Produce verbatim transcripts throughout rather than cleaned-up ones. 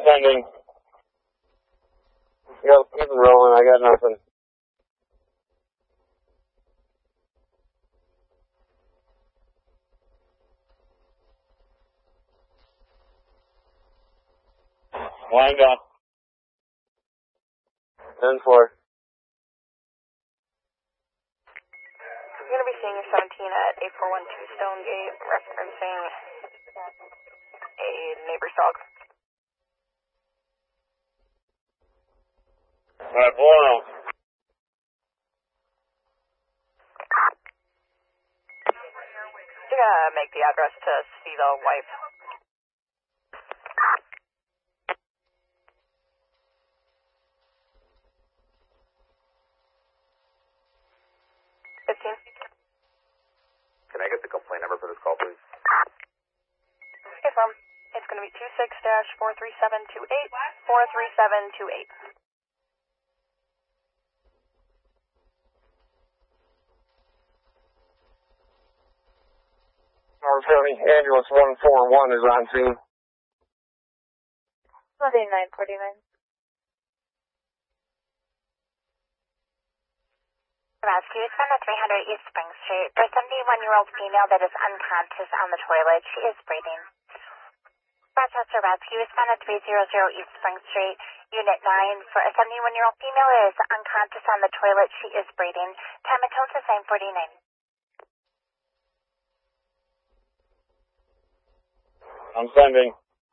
sending. Yep, keep it rolling. I got nothing. Line down. ten four. I'm going to be seeing your seventeen at eight four one two Stonegate, referencing a neighbor's dog. Alright, blown out. You're going to make the address to see the wife. fifteen. Can I get the complaint number for this call, please? Yes, ma'am. It's going to be two six dash four three seven two eight, four three seven two eight. North County Ambulance one four one is on scene. nine forty-nine. Rescue is from the three hundred East Spring Street. There's a seventy-one-year-old female that is unconscious on the toilet. She is breathing. Rochester Rescue is found at three hundred East Spring Street, Unit nine. For a seventy-one-year-old female that is unconscious on the toilet, she is breathing. Time and tone is nine forty-nine. I'm sending.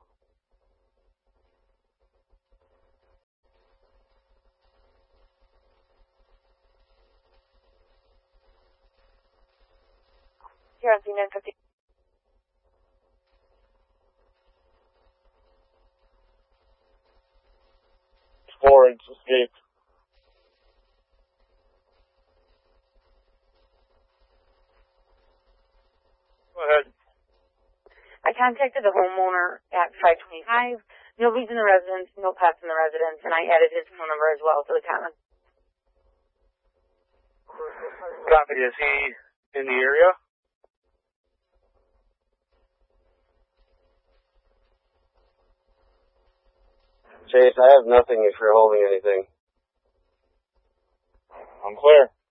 Here on scene nine fifty. Forward, escape. Go ahead. I contacted the homeowner at five twenty-five. Nobody's in the residence, no pets in the residence, and I added his phone number as well to the comment. Copy. Is he in the area? Chase, I have nothing if you're holding anything. I'm clear.